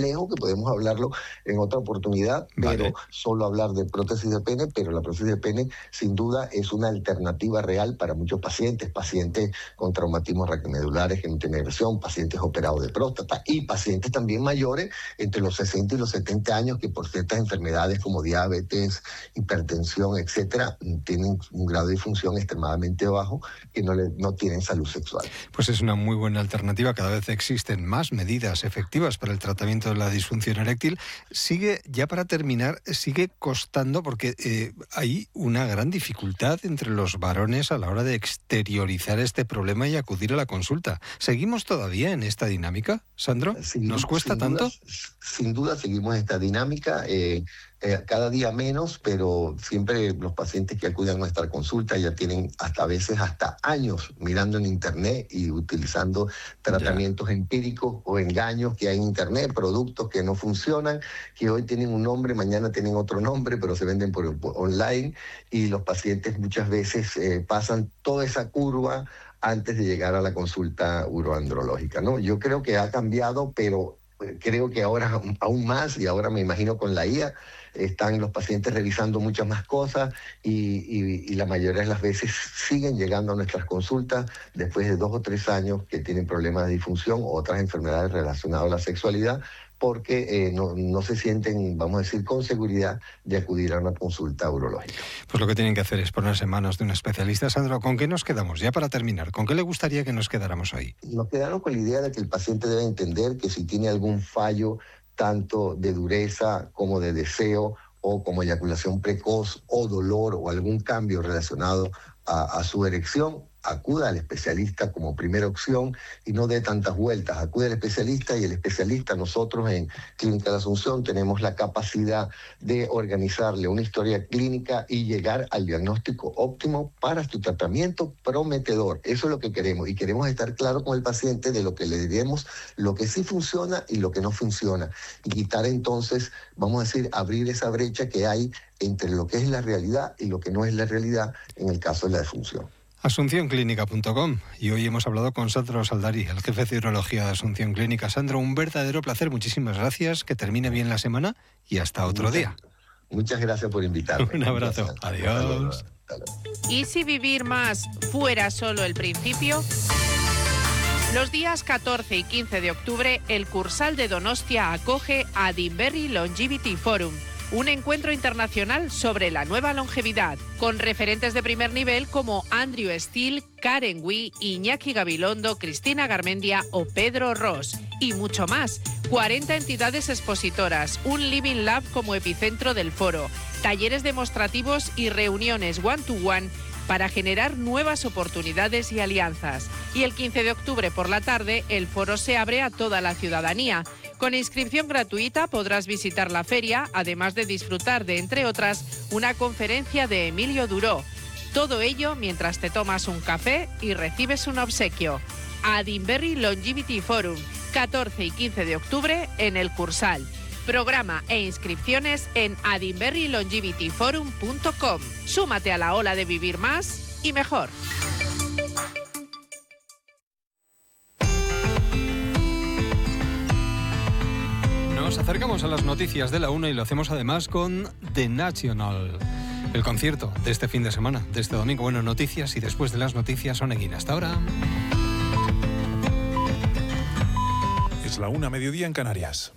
complejo que podemos hablarlo en otra oportunidad, pero solo hablar de prótesis de pene, pero la prótesis de pene sin duda es una alternativa real para muchos pacientes con traumatismos raquimedulares que no tienen erección, pacientes operados de próstata y pacientes también mayores entre los 60 y los 70 años que por ciertas enfermedades como diabetes, hipertensión, etcétera, tienen un grado de disfunción extremadamente bajo que no tienen salud sexual. Pues es una muy buena alternativa. Cada vez existen más medidas efectivas para el tratamiento de la disfunción eréctil. Ya para terminar, sigue costando porque hay una gran dificultad entre los varones a la hora de exteriorizar este problema y acudir a la consulta. ¿Seguimos todavía en esta dinámica, Sandro? ¿Nos cuesta tanto? Sin duda seguimos esta dinámica. Cada día menos, pero siempre los pacientes que acuden a nuestra consulta ya tienen a veces hasta años mirando en internet y utilizando tratamientos empíricos o engaños que hay en internet, productos que no funcionan, que hoy tienen un nombre, mañana tienen otro nombre, pero se venden por online, y los pacientes muchas veces pasan toda esa curva antes de llegar a la consulta uroandrológica, ¿no? Yo creo que ha cambiado, pero creo que ahora aún más, y ahora me imagino con la IA, están los pacientes revisando muchas más cosas y la mayoría de las veces siguen llegando a nuestras consultas después de 2 o 3 años que tienen problemas de disfunción o otras enfermedades relacionadas a la sexualidad, porque no se sienten, vamos a decir, con seguridad de acudir a una consulta urológica. Pues lo que tienen que hacer es ponerse en manos de un especialista. Sandro, ¿con qué nos quedamos? Ya para terminar, ¿con qué le gustaría que nos quedáramos hoy? Nos quedamos con la idea de que el paciente debe entender que si tiene algún fallo, tanto de dureza como de deseo, o como eyaculación precoz, o dolor, o algún cambio relacionado a su erección, acuda al especialista como primera opción y no dé tantas vueltas. Acude al especialista, y el especialista, nosotros en Clínica de Asunción tenemos la capacidad de organizarle una historia clínica y llegar al diagnóstico óptimo para su tratamiento prometedor. Eso es lo que queremos, y queremos estar claros con el paciente de lo que le diremos, lo que sí funciona y lo que no funciona, y quitar entonces, vamos a decir, abrir esa brecha que hay entre lo que es la realidad y lo que no es la realidad en el caso de la disfunción. AsunciónClínica.com, y hoy hemos hablado con Sandro Saldari, el jefe de urología de Asunción Clínica. Sandro, un verdadero placer, muchísimas gracias, que termine bien la semana y hasta otro día. Muchas gracias por invitarme. Un abrazo, adiós. ¿Y si vivir más fuera solo el principio? Los días 14 y 15 de octubre, el Cursal de Donostia acoge Adinberri Longevity Forum, un encuentro internacional sobre la nueva longevidad, con referentes de primer nivel como Andrew Steele, Karen Wee, Iñaki Gabilondo, Cristina Garmendia o Pedro Ross, y mucho más. 40 entidades expositoras, un Living Lab como epicentro del foro, talleres demostrativos y reuniones one-to-one para generar nuevas oportunidades y alianzas. Y el 15 de octubre por la tarde, el foro se abre a toda la ciudadanía. Con inscripción gratuita podrás visitar la feria, además de disfrutar de, entre otras, una conferencia de Emilio Duró. Todo ello mientras te tomas un café y recibes un obsequio. Adinberri Longevity Forum, 14 y 15 de octubre en el Cursal. Programa e inscripciones en adinberrilongevityforum.com. Súmate a la ola de vivir más y mejor. Nos acercamos a las noticias de la 1 y lo hacemos además con The National, el concierto de este fin de semana, de este domingo. Bueno, noticias, y después de las noticias, Oneguín. Hasta ahora. Es la 1, mediodía en Canarias.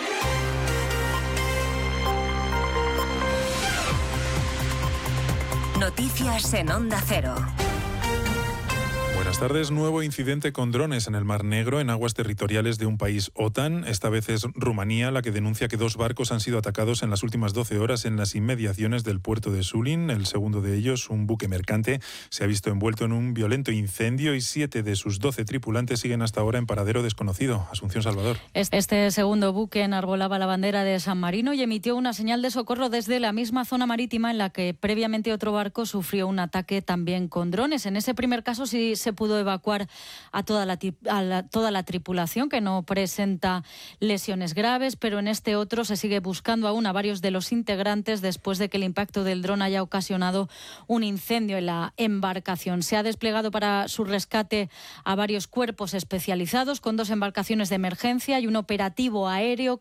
Noticias en Onda Cero. Buenas tardes. Nuevo incidente con drones en el Mar Negro, en aguas territoriales de un país OTAN. Esta vez es Rumanía la que denuncia que 2 barcos han sido atacados en las últimas 12 horas en las inmediaciones del puerto de Sulin. El segundo de ellos, un buque mercante, se ha visto envuelto en un violento incendio y 7 de sus 12 tripulantes siguen hasta ahora en paradero desconocido. Asunción Salvador. Este segundo buque enarbolaba la bandera de San Marino y emitió una señal de socorro desde la misma zona marítima en la que previamente otro barco sufrió un ataque también con drones. En ese primer caso sí se pudo evacuar a toda la tripulación, que no presenta lesiones graves, pero en este otro se sigue buscando aún a varios de los integrantes después de que el impacto del dron haya ocasionado un incendio en la embarcación. Se ha desplegado para su rescate a varios cuerpos especializados con 2 embarcaciones de emergencia y un operativo aéreo